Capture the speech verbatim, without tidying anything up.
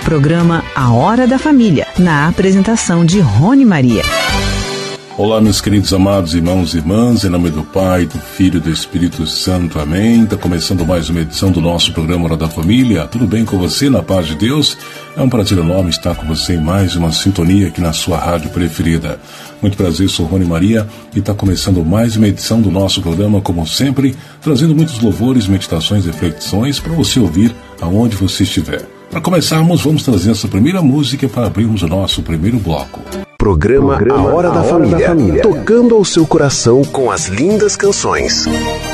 Programa A Hora da Família, na apresentação de Rony Maria. Olá, meus queridos amados irmãos e irmãs, em nome do Pai, do Filho e do Espírito Santo, amém. Está começando mais uma edição do nosso programa Hora da Família. Tudo bem com você, na paz de Deus? É um prazer enorme estar com você em mais uma sintonia aqui na sua rádio preferida. Muito prazer, sou Rony Maria e está começando mais uma edição do nosso programa, como sempre, trazendo muitos louvores, meditações e reflexões para você ouvir aonde você estiver. Para começarmos, vamos trazer essa primeira música para abrirmos o nosso primeiro bloco. Programa, Programa A Hora, da, a Hora Família, da Família, tocando ao seu coração com as lindas canções.